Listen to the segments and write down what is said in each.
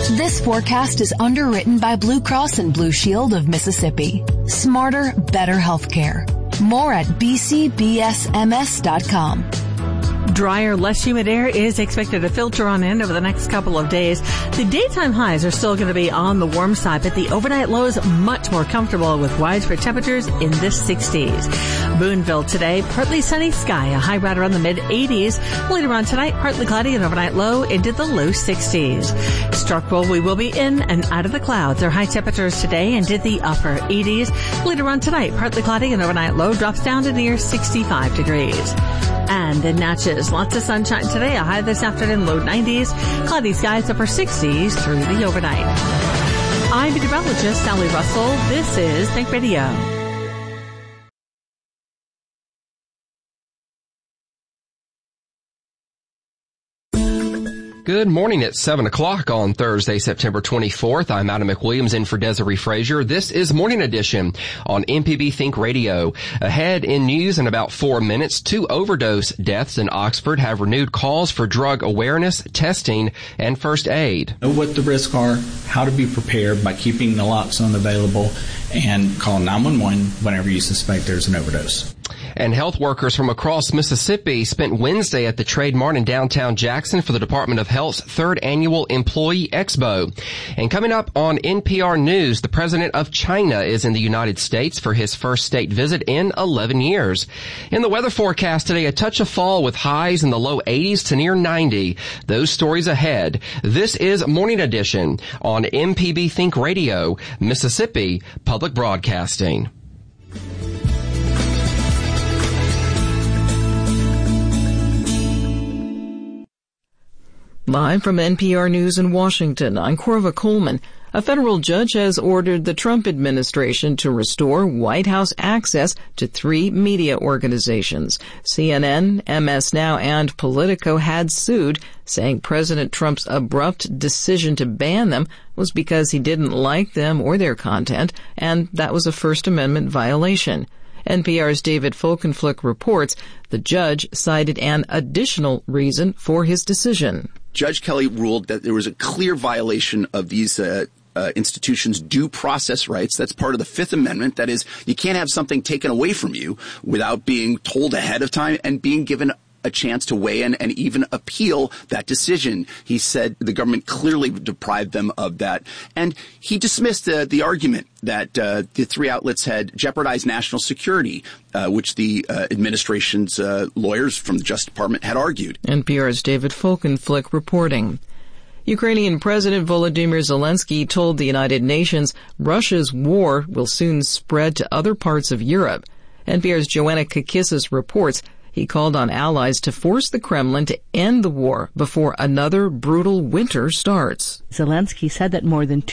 This forecast is underwritten by Blue Cross and Blue Shield of Mississippi. Smarter, better healthcare. More at bcbsms.com. Drier, less humid air is expected to filter on in over the next couple of days. The daytime highs are still going to be on the warm side, but the overnight lows much more comfortable with widespread temperatures in the 60s. Boonville today, partly sunny sky, a high right around the mid-80s. Later on tonight, partly cloudy and overnight low into the low 60s. Starkville, we will be in and out of the clouds. Our high temperatures today into the upper 80s. Later on tonight, partly cloudy and overnight low drops down to near 65 degrees. And in Natchez, lots of sunshine today, a high this afternoon, low 90s, cloudy skies, upper 60s through the overnight. I'm meteorologist Sally Russell. This is Think Radio. Good morning at 7 o'clock on Thursday, September 24th. I'm Adam McWilliams in for Desiree Frazier. This is Morning Edition on MPB Think Radio. Ahead in news in about 4 minutes, 2 overdose deaths in Oxford have renewed calls for drug awareness, testing, and first aid. Know what the risks are, how to be prepared by keeping naloxone available, and call 911 whenever you suspect there's an overdose. And health workers from across Mississippi spent Wednesday at the Trade Mart in downtown Jackson for the Department of Health's 3rd Annual Employee Expo. And coming up on NPR News, the president of China is in the United States for his first state visit in 11 years. In the weather forecast today, a touch of fall with highs in the low 80s to near 90. Those stories ahead. This is Morning Edition on MPB Think Radio, Mississippi Public Broadcasting. Live from NPR News in Washington, I'm Corva Coleman. A federal judge has ordered the Trump administration to restore White House access to 3 media organizations. CNN, MS Now, and Politico had sued, saying President Trump's abrupt decision to ban them was because he didn't like them or their content, and that was a First Amendment violation. NPR's David Folkenflik reports the judge cited an additional reason for his decision. Judge Kelly ruled that there was a clear violation of these institutions' due process rights. That's part of the Fifth Amendment. That is, you can't have something taken away from you without being told ahead of time and being given a chance to weigh in and even appeal that decision. He said the government clearly deprived them of that. And he dismissed the argument that the 3 outlets had jeopardized national security, which the administration's lawyers from the Justice Department had argued. NPR's David Folkenflik reporting. Ukrainian President Volodymyr Zelensky told the United Nations Russia's war will soon spread to other parts of Europe. NPR's Joanna Kakissis reports he called on allies to force the Kremlin to end the war before another brutal winter starts. Zelensky said that more than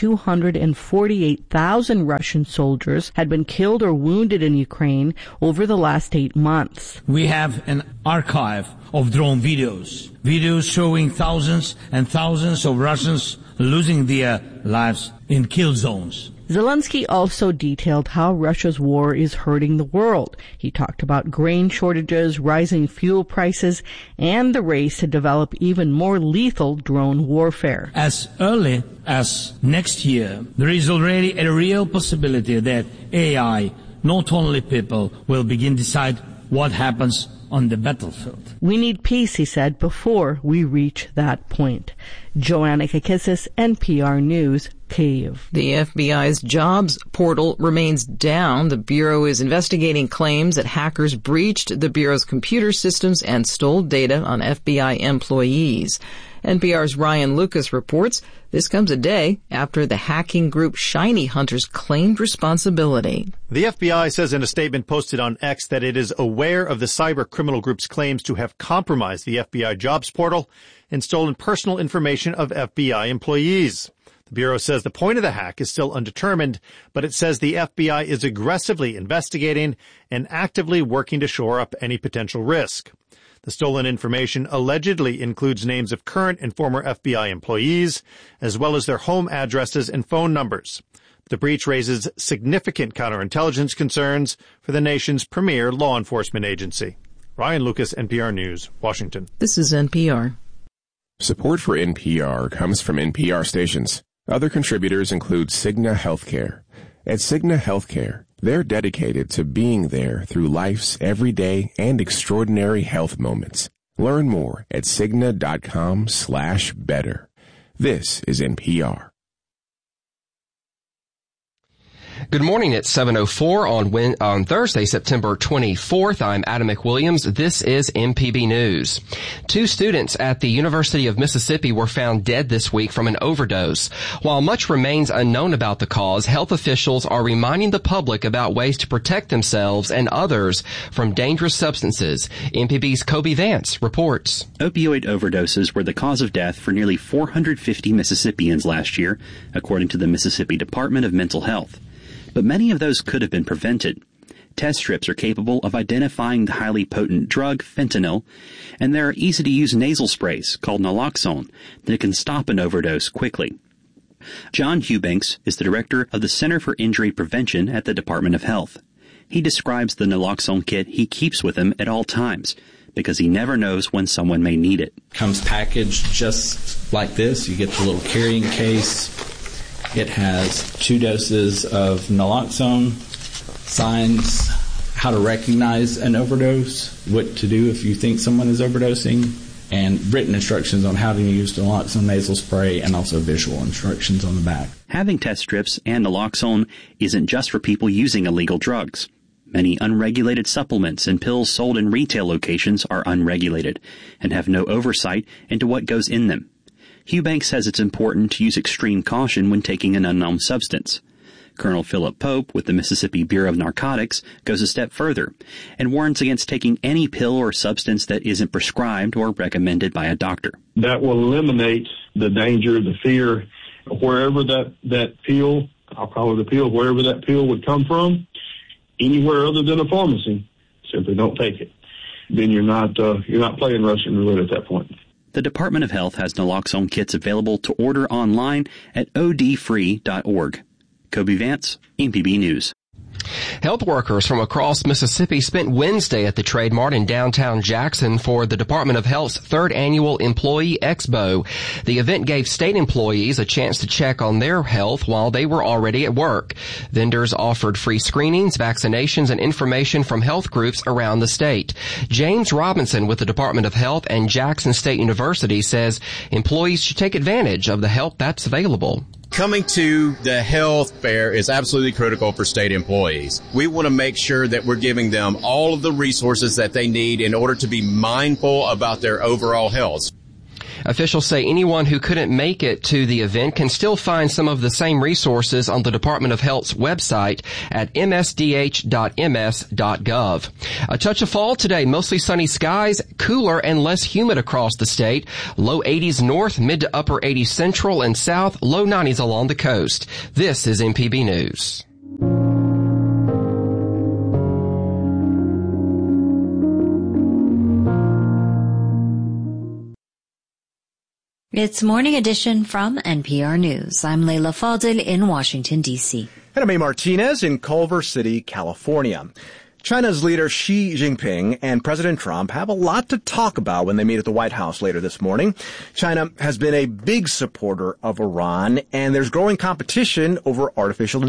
248,000 Russian soldiers had been killed or wounded in Ukraine over the last 8 months. We have an archive of drone videos showing thousands and thousands of Russians losing their lives in kill zones. Zelensky also detailed how Russia's war is hurting the world. He talked about grain shortages, rising fuel prices, and the race to develop even more lethal drone warfare. As early as next year, there is already a real possibility that AI, not only people, will begin to decide what happens on the battlefield. We need peace, he said, before we reach that point. Joanna Kakissis, NPR News, Kyiv. The FBI's jobs portal remains down. The Bureau is investigating claims that hackers breached the Bureau's computer systems and stole data on FBI employees. NPR's Ryan Lucas reports this comes a day after the hacking group Shiny Hunters claimed responsibility. The FBI says in a statement posted on X that it is aware of the cyber criminal group's claims to have compromised the FBI jobs portal and stolen personal information of FBI employees. The Bureau says the point of the hack is still undetermined, but it says the FBI is aggressively investigating and actively working to shore up any potential risk. The stolen information allegedly includes names of current and former FBI employees, as well as their home addresses and phone numbers. The breach raises significant counterintelligence concerns for the nation's premier law enforcement agency. Ryan Lucas, NPR News, Washington. This is NPR. Support for NPR comes from NPR stations. Other contributors include Cigna Healthcare. At Cigna Healthcare, they're dedicated to being there through life's everyday and extraordinary health moments. Learn more at Cigna.com/better. This is NPR. Good morning. It's 7:04 on Thursday, September 24th. I'm Adam McWilliams. This is MPB News. 2 students at the University of Mississippi were found dead this week from an overdose. While much remains unknown about the cause, health officials are reminding the public about ways to protect themselves and others from dangerous substances. MPB's Kobe Vance reports. Opioid overdoses were the cause of death for nearly 450 Mississippians last year, according to the Mississippi Department of Mental Health. But many of those could have been prevented. Test strips are capable of identifying the highly potent drug fentanyl, and there are easy-to-use nasal sprays called naloxone that can stop an overdose quickly. John Eubanks is the director of the Center for Injury Prevention at the Department of Health. He describes the naloxone kit he keeps with him at all times because he never knows when someone may need it. Comes packaged just like this. You get the little carrying case. It has 2 doses of naloxone, signs how to recognize an overdose, what to do if you think someone is overdosing, and written instructions on how to use naloxone nasal spray, and also visual instructions on the back. Having test strips and naloxone isn't just for people using illegal drugs. Many unregulated supplements and pills sold in retail locations are unregulated and have no oversight into what goes in them. Eubanks says it's important to use extreme caution when taking an unknown substance. Colonel Philip Pope with the Mississippi Bureau of Narcotics goes a step further and warns against taking any pill or substance that isn't prescribed or recommended by a doctor. That will eliminate the danger, the fear, wherever that pill, I'll call it a pill, wherever that pill would come from, anywhere other than a pharmacy, simply don't take it. Then you're not playing Russian roulette at that point. The Department of Health has naloxone kits available to order online at odfree.org. Kobe Vance, MPB News. Health workers from across Mississippi spent Wednesday at the Trade Mart in downtown Jackson for the Department of Health's 3rd Annual Employee Expo. The event gave state employees a chance to check on their health while they were already at work. Vendors offered free screenings, vaccinations, and information from health groups around the state. James Robinson with the Department of Health and Jackson State University says employees should take advantage of the help that's available. Coming to the health fair is absolutely critical for state employees. We want to make sure that we're giving them all of the resources that they need in order to be mindful about their overall health. Officials say anyone who couldn't make it to the event can still find some of the same resources on the Department of Health's website at msdh.ms.gov. A touch of fall today, mostly sunny skies, cooler and less humid across the state. Low 80s north, mid to upper 80s central and south, low 90s along the coast. This is MPB News. It's Morning Edition from NPR News. I'm Leila Fadil in Washington, D.C. And I'm A. Martinez in Culver City, California. China's leader Xi Jinping and President Trump have a lot to talk about when they meet at the White House later this morning. China has been a big supporter of Iran, and there's growing competition over artificial